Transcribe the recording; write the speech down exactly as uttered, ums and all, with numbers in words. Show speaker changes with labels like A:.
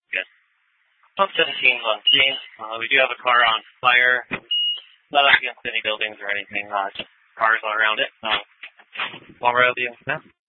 A: Good. Pump seventeen's on scene. Uh, we do have a car on fire. Not up against any buildings or anything. Uh, just cars all around it. Uh, one row of you now.